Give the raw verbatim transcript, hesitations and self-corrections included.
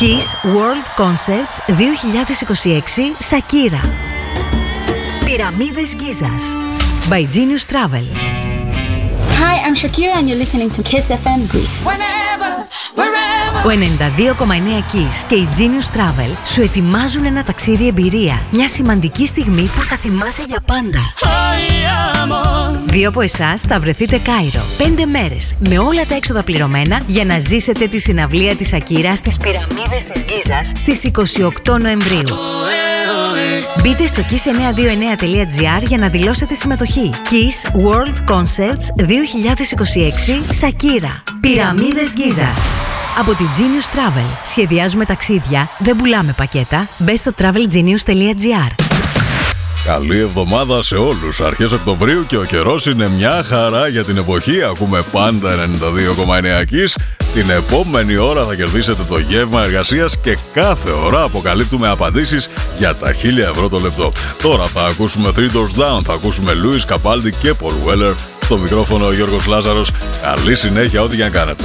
Kiss World Concerts δύο χιλιάδες είκοσι έξι Shakira. Πυραμίδες Γκίζας by Genius Travel. Hi, I'm Shakira and you're listening to Kiss εφ εμ Greece. Whenever, wherever. Ο ενενήντα δύο κόμμα εννέα Kiss και η Genius Travel σου ετοιμάζουν ένα ταξίδι εμπειρία. Μια σημαντική στιγμή που θα θυμάσαι για πάντα. Δύο από εσάς θα βρεθείτε Κάιρο. Πέντε μέρες με όλα τα έξοδα πληρωμένα για να ζήσετε τη συναυλία της Shakira στις Πυραμίδες της Γκίζας στις είκοσι οκτώ Νοεμβρίου. Μπείτε στο kiss εννιακόσια είκοσι εννέα τελεία τζι άρ για να δηλώσετε συμμετοχή. Kiss World Concerts δύο χιλιάδες είκοσι έξι Shakira. Πυραμίδες Γκίζας. Από τη Genius Travel. Σχεδιάζουμε ταξίδια, δεν πουλάμε πακέτα. Μπες στο travel genius τελεία τζι άρ. Καλή εβδομάδα σε όλους. Αρχές Οκτωβρίου και ο καιρός είναι μια χαρά για την εποχή. Ακούμε πάντα ενενήντα δύο κόμμα εννέα Kiss. Την επόμενη ώρα θα κερδίσετε το γεύμα εργασίας και κάθε ώρα αποκαλύπτουμε απαντήσεις για τα χίλια ευρώ το λεπτό. Τώρα θα ακούσουμε Three Doors Down, θα ακούσουμε Louis Capaldi και Paul Weller. Στο μικρόφωνο ο Γιώργος Λάζαρος. Καλή συνέχεια ό,τι και αν κάνετε.